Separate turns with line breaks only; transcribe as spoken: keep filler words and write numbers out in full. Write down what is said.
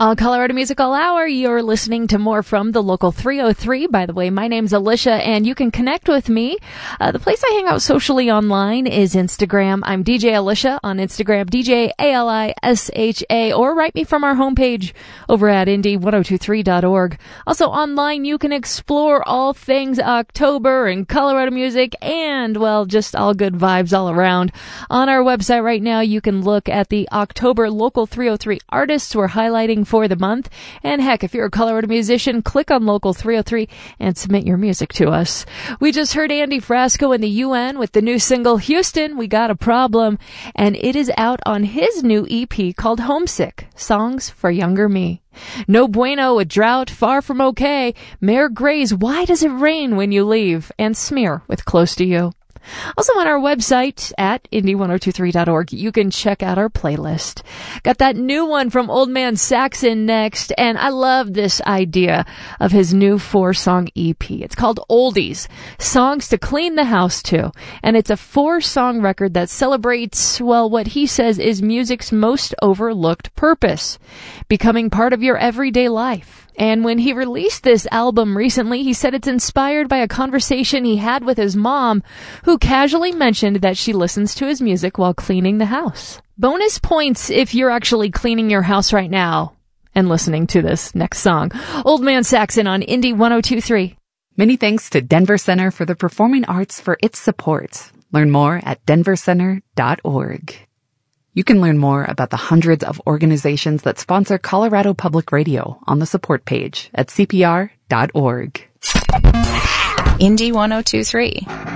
On Colorado Musical Hour, you're listening to more from the Local three oh three. By the way, my name's Alicia, and you can connect with me. Uh, the place I hang out socially online is Instagram. I'm D J Alicia on Instagram, D J A L I S H A, or write me from our homepage over at indie ten twenty-three dot org. Also online, you can explore all things October and Colorado music and, well, just all good vibes all around. On our website right now, you can look at the October Local three oh three artists we're highlighting for the month. And heck, if you're a Colorado musician, click on Local three oh three and submit your music to us. We just heard Andy Frasco and the U N with the new single, Houston, We Got a Problem. And it is out on his new E P called Homesick, Songs for Younger Me. No Bueno with Drought, Far From Okay, Mayor Gray's Why Does It Rain When You Leave, and Smear with Close to You. Also on our website at indie ten twenty-three dot org, you can check out our playlist. Got that new one from Old Man Saxon next, and I love this idea of his new four-song E P. It's called Oldies, Songs to Clean the House To, and it's a four-song record that celebrates, well, what he says is music's most overlooked purpose, becoming part of your everyday life. And when he released this album recently, he said it's inspired by a conversation he had with his mom, who casually mentioned that she listens to his music while cleaning the house. Bonus points if you're actually cleaning your house right now and listening to this next song. Old Man Saxon on Indie ten twenty-three.
Many thanks to Denver Center for the Performing Arts for its support. Learn more at denver center dot org. You can learn more about the hundreds of organizations that sponsor Colorado Public Radio on the support page at c p r dot org.
Indie ten twenty-three.